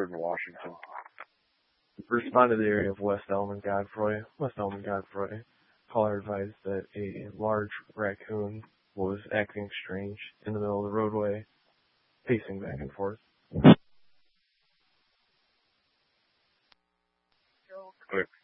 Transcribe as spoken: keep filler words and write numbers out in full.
Jordan, Washington. Responded to the area of West Elm and Godfroy. West Elm and Godfroy. Caller advised that a large raccoon was acting strange in the middle of the roadway, pacing back and forth. Quick.